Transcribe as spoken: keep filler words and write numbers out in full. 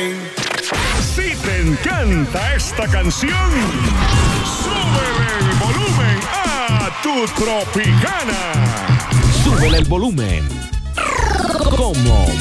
volumen. Si te encanta esta canción, súbele el volumen a tu Tropicana. Súbele el volumen. Como